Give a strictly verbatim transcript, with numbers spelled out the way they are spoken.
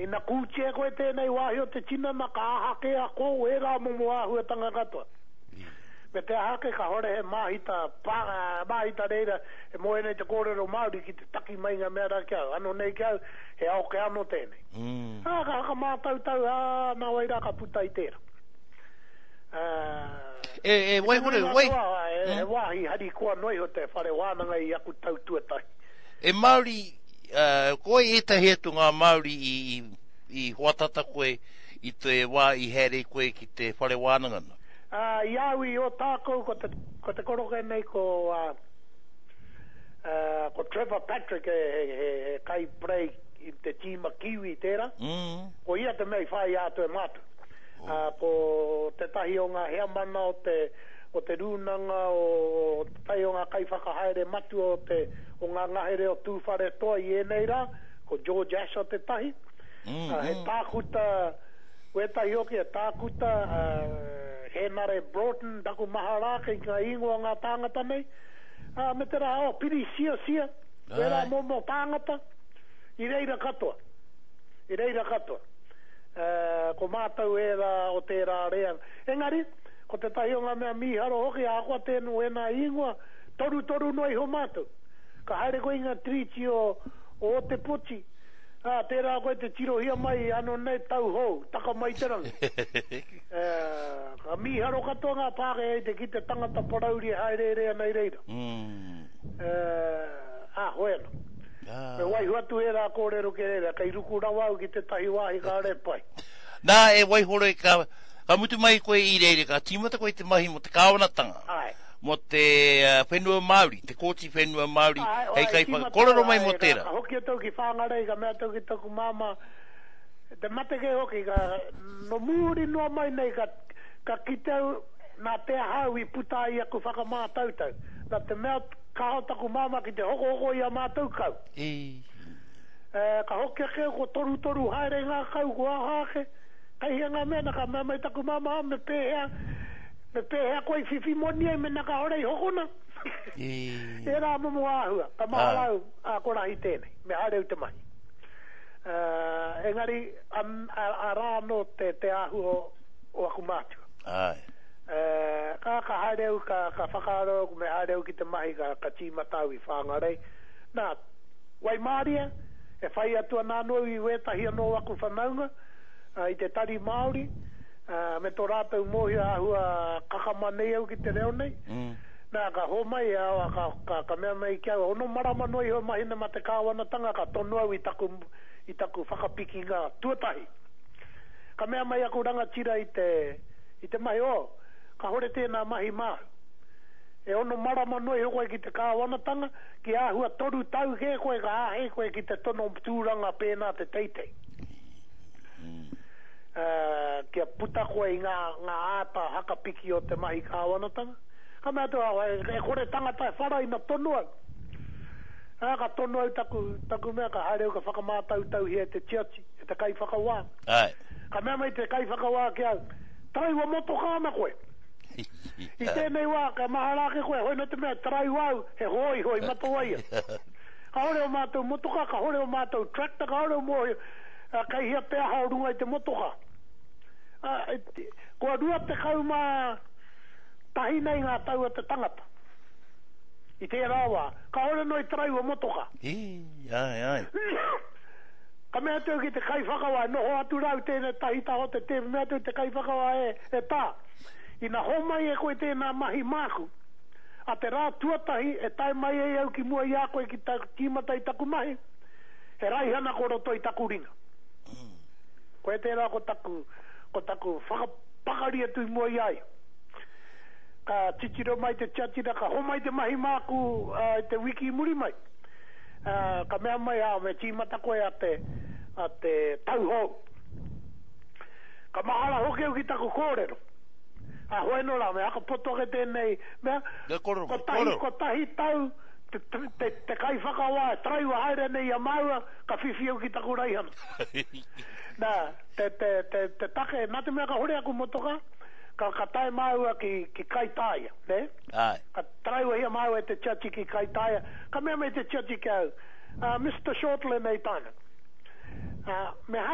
ina kūtia koe tēnei wāhi o te tina na ka ahake a kou e rā momo ahu e tanga katoa. Me te ahake ka hore he mahita, pā, mahita reira e moe nei te kōrero Māori ki te taki mai ngā mea raki au. Ano nei ki au, he au ke ano tēnei. Mm. Ah, ka haka mātau tau, ah, nā wai rā ka puta i tēra. Uh, e, e, wai hore, wai. E, e wāhi hari kua noi ho te whare wānanga i aku tau tuatai. E Māori, uh, koe e tahi atu ngā Māori i, i, i hoatata koe i te wā i here koe ki te whare wānanga no. Uh, Iawi o tākou ko te, ko te koroke nei ko uh, uh, ko Trevor Patrick e, he, he, he kai prei i te tīma kiwi tērā. Mm. Ko ia te mei whai atu e mātu. Oh. Uh, ko te tahi o ngā hea mana o te, o te rūnanga o te tahi o ngā kai whakahaere matu o, te, o ngā ngahere o tūwhare toa i e nei rā. Ko George Ash o te tahi. Mm, uh, he tākuta, we tahi oki e tākuta... Uh, he nare Broughton, daku mahara, kei ka ingoa ngā tāngata nei. Uh, me te rā, oh, piri sia sia, we rā momo tāngata, i reira katoa. I reira katoa. Uh, ko mātau e rā o te rā reang. Engari, ko te tahi o ngā mea miharo hoki, a akua tēnu e nā ingoa, toru toru noi ho mātau. Ka haere koe inga triti o, o te puti. Ah, tērā koe te tirohia mai, ano nei tau hou, taka mai te rangi. uh, ka miharo katoa ngā pāke e te ki te tangata parauri haere rea nei reira. Mm. Uh, ah, hoena. Ah. Me wai huatu e rā kōrero ke reira, kei ruku rawau ki te tahi wāhi ka re pai. Nā, e wai hore ka, ka mutu mai koe i reire, ka tīmata koe te mahi mo te kāwanatanga. Ai. Mo te uh, whenua Māori, te kōti whenua Māori, hei kai whaka, korero mai mo tērā. Ka hoki tau ki whāngarei, ka mea tau ki taku māma, te mate ke hoki, ka no mūri noa mai nei, ka, ka ki tau nā te hau i puta i aku whakamātau tau. Nā te mea ka hau taku māma ki te hoko hoko i a mātau kau. E. Uh, ka hoki ke ko toru toru haere ngā kau kua hake, kai hia ngā mea na ka mea mai taku māma me pēhea, me pēhea koe whiwhi moni ai me naka horei hokona. E. E rā momo āhua, ka mahalau a korahi tēnei, me haereu te mahi. Uh, engari, a, a, a rā no te, te āhua o, o aku mātua. Ai. Uh, ka ka haereu, ka, ka whakaaro, me haereu ki te mahi, ka, ka tīmatau i whāngarei. Nā, wai Māria, e whai atua nānua i wetahi anō aku whanaunga, uh, i te tari Māori, Uh, me tō rātou mohi ahua kakamanei au ki te reo nei. Mm. Nā ka ho mai au, ka, ka, ka mea mai ki au, ono marama noi ho mahina ma te kāwanatanga, ka tonu au i taku, i taku whakapiki ngā tuatahi. Ka mea mai aku ranga tira i te, i te mahi o, ka hore tēnā mahi māhu. E ono marama noi ho koe ki te kāwanatanga, ki ahua toru tau ke koe ka ahe koe ki te tono tūranga pēnā te teitei. Uh, kia puta koe i ngā, ngā āta haka piki o te mahi kāwanatanga. Ka mea tu au, e, e kore tangata e wharai na tonu au. Ha, ka tonu au taku, taku mea ka haereu ka whakamātau tau hi e te tiachi, e te kai whakawā. Ai. Ka mea mai te kai whakawā ki au, tarai wa moto kāna koe. I tēnei wā, ka maharake koe, hoi na te mea, tarai wau, he hoi hoi matawaia. Ka hore o mātou motoka, ka hore o mātou tractor, ka hore o mohi, uh, kai hia pēa haurunga i te motoka. Uh, kua rua te kauma tahi nei ngā tau a te tangata i te rawa ka hore noi trau a motoka i, ai, ai ka mea tau ki te kai whakawa noho atu rau tēne tahi taho te te mea tau te kai whakawa e, e tā i na homai e koe tēnā mahi māku a te rā tuatahi e tai mai e au ki mua i a koe ki ta kimata i taku mahi he raihana ko roto i taku ringa mm. koe tērā ko taku ko taku whakapakari atu i mua iai. Ka titiro mai te tiatira, ka homai te mahi māku uh, te wiki muri mai. Uh, ka mea mai a me tīmata koe a te, a te tauhou. Ka mahara hoke au ki taku kōrero. A hoeno la me aka poto ke tēnei. Mea, koro, ko tahi, koro. ko tahi tau, te, te, te, te kai whakawa, traiwa haere nei a maua, ka whiwhi au ki taku raihana. Nā, te, te, te, te take, nā te mea ka hore aku motoka, ka, ka tae maua ki, ki kai tāia, ne? Ai. Ka traiwa hia maua e te tiachi ki kai tāia, ka mea mai te tiachi ki au, uh, mister Shortland ei tāna. Uh, me